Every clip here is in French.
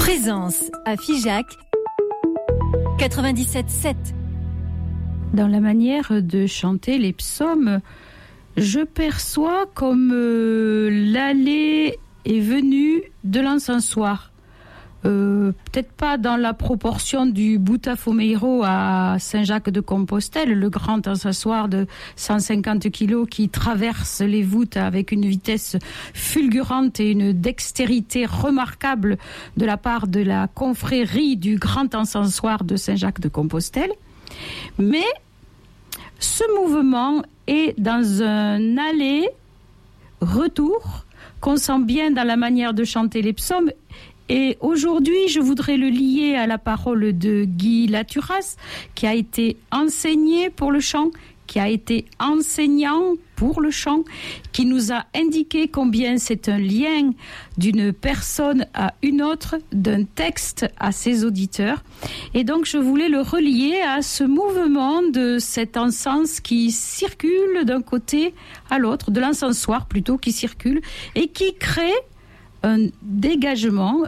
Présence à Figeac 97.7. Dans la manière de chanter les psaumes, je perçois comme l'aller et venue de l'encensoir. Peut-être pas dans la proportion du Botafomeiro à Saint-Jacques-de-Compostelle, le grand encensoir de 150 kilos qui traverse les voûtes avec une vitesse fulgurante et une dextérité remarquable de la part de la confrérie du grand encensoir de Saint-Jacques-de-Compostelle. Mais ce mouvement est dans un aller-retour qu'on sent bien dans la manière de chanter les psaumes. Et aujourd'hui, je voudrais le lier à la parole de Guy Laturas, qui a été enseigné pour le chant, qui a été enseignant pour le chant, qui nous a indiqué combien c'est un lien d'une personne à une autre, d'un texte à ses auditeurs. Et donc, je voulais le relier à ce mouvement de cet encens qui circule d'un côté à l'autre, de l'encensoir plutôt qui circule, et qui crée un dégagement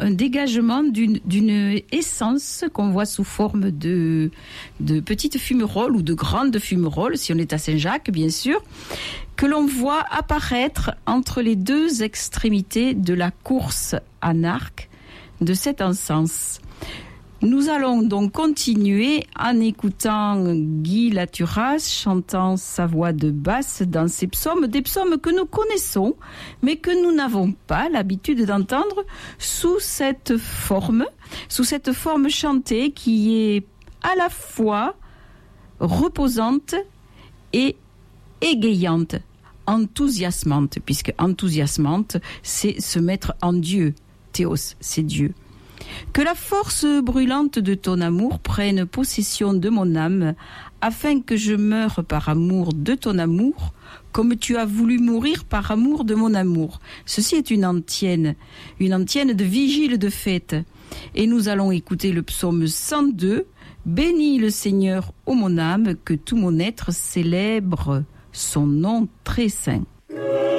d'une essence qu'on voit sous forme de petites fumerolles ou de grandes fumerolles, si on est à Saint-Jacques, bien sûr, que l'on voit apparaître entre les deux extrémités de la course en arc de cet encens. Nous allons donc continuer en écoutant Guy Laturas chantant sa voix de basse dans ses psaumes, des psaumes que nous connaissons, mais que nous n'avons pas l'habitude d'entendre sous cette forme chantée qui est à la fois reposante et égayante, enthousiasmante, puisque enthousiasmante, c'est se mettre en Dieu. Théos, c'est Dieu. Que la force brûlante de ton amour prenne possession de mon âme, afin que je meure par amour de ton amour, comme tu as voulu mourir par amour de mon amour. Ceci est une antienne de vigile de fête. Et nous allons écouter le psaume 102. Bénis le Seigneur, ô mon âme, que tout mon être célèbre son nom très saint.